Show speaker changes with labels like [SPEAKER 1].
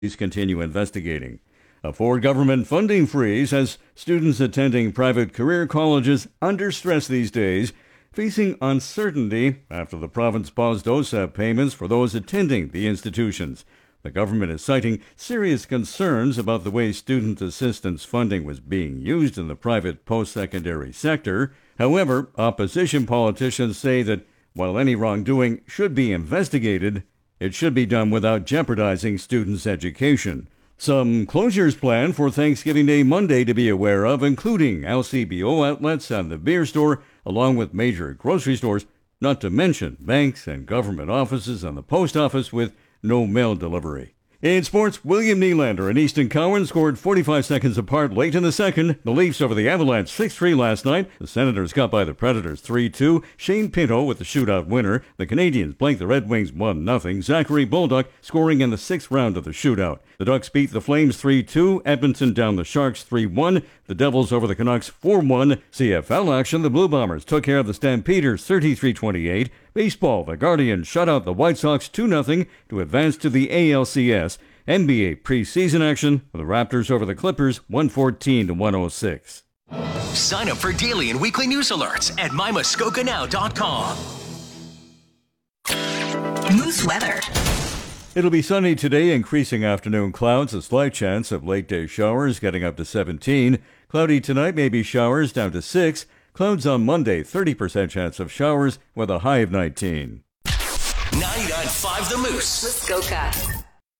[SPEAKER 1] continue investigating. A Ford government funding freeze has students attending private career colleges under stress these days, facing uncertainty after the province paused OSAP payments for those attending the institutions. The government is citing serious concerns about the way student assistance funding was being used in the private post-secondary sector. However, opposition politicians say that while any wrongdoing should be investigated, it should be done without jeopardizing students' education. Some closures planned for Thanksgiving Day Monday to be aware of, including LCBO outlets and the beer store, along with major grocery stores, not to mention banks and government offices and the post office with no mail delivery. In sports, William Nylander and Easton Cowan scored 45 seconds apart late in the second. The Leafs over the Avalanche 6-3 last night. The Senators got by the Predators 3-2. Shane Pinto with the shootout winner. The Canadiens blanked the Red Wings 1-0. Zachary Bolduc scoring in the sixth round of the shootout. The Ducks beat the Flames 3-2. Edmonton down the Sharks 3-1. The Devils over the Canucks 4-1. CFL action, the Blue Bombers took care of the Stampeders 33-28. Baseball, the Guardians shut out the White Sox 2-0 to advance to the ALCS. NBA preseason action, the Raptors over the Clippers 114-106.
[SPEAKER 2] Sign up for daily and weekly news alerts at mymuskoganow.com.
[SPEAKER 3] Moose weather.
[SPEAKER 1] It'll be sunny today, increasing afternoon clouds, a slight chance of late-day showers getting up to 17. Cloudy tonight, maybe showers down to 6. Clouds on Monday, 30% chance of showers with a high of 19.
[SPEAKER 2] 99.5 The Moose.
[SPEAKER 3] Muskoka.